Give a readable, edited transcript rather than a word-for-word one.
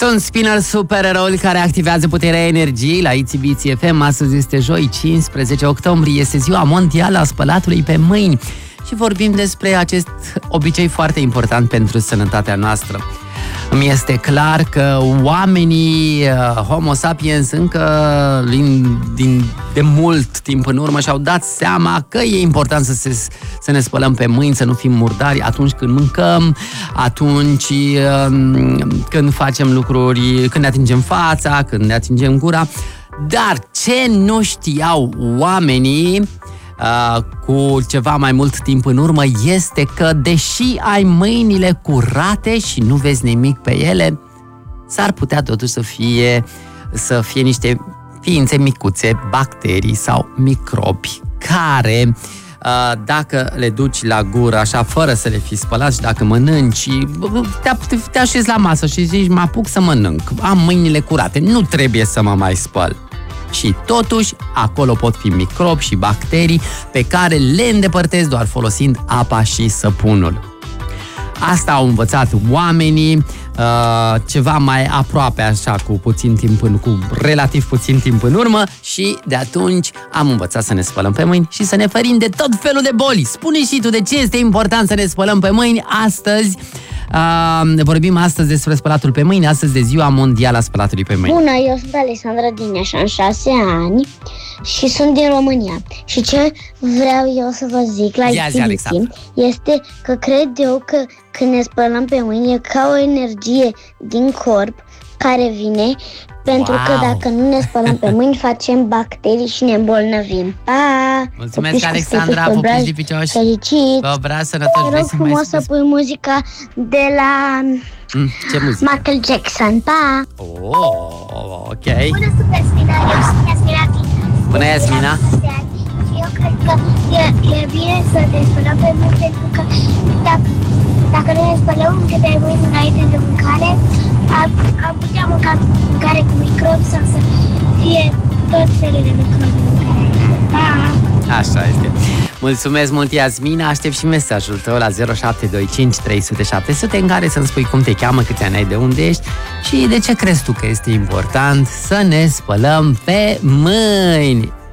Sunt Spinner, supereroul care activează puterea energiei la ITV FM. Astăzi este joi, 15 octombrie, este ziua mondială a spălatului pe mâini și vorbim despre acest obicei foarte important pentru sănătatea noastră. Îmi este clar că oamenii Homo sapiens încă de mult timp în urmă și-au dat seama că e important să ne spălăm pe mâini, să nu fim murdari atunci când mâncăm, atunci când facem lucruri, când ne atingem fața, când ne atingem gura. Dar ce nu știau oamenii cu ceva mai mult timp în urmă este că, deși ai mâinile curate și nu vezi nimic pe ele, s-ar putea totuși să fie niște ființe micuțe, bacterii sau microbi care, dacă le duci la gură așa fără să le fi spălat și dacă mănânci, te așezi la masă și zici: mă apuc să mănânc, am mâinile curate, nu trebuie să mă mai spăl. Și totuși, acolo pot fi microbi și bacterii pe care le îndepărtezi doar folosind apa și săpunul. Asta au învățat oamenii ceva mai aproape, așa, cu relativ puțin timp în urmă, și de atunci am învățat să ne spălăm pe mâini și să ne ferim de tot felul de boli. Spune și tu de ce este important să ne spălăm pe mâini astăzi. Vorbim astăzi despre spălatul pe mâini, astăzi de ziua mondială a spălatului pe mâini. Bună, eu sunt Alexandra din Iași, am 6 ani și sunt din România. Și ce vreau eu să vă zic la ITV este că cred eu că când ne spălăm pe mâini e ca o energie din corp care vine, pentru că dacă nu ne spălăm pe mâini facem bacterii și ne îmbolnăvim. Pa! Mulțumesc, Alexandra, pupici de picioși. Fericit! Vă vreau sănătoși. Te rog frumos să pui muzica de la ce muzică? Michael Jackson. Pa! Ok. Bună, super Spina! Eu sunt Yasmina. Bună, Yasmina! Eu cred că e bine să ne spălăm pe mâini, pentru că dacă nu ne spălăm pe mâini înainte de mâncare, am putea mânca mâncare cu microbi sau să fie tot felul de microbi în mâncare. Așa este. Mulțumesc mult, Yasmina. Aștept și mesajul tău la 0725 300 700 în care să-mi spui cum te cheamă, câți ani ai, de unde ești și de ce crezi tu că este important să ne spălăm pe mâini.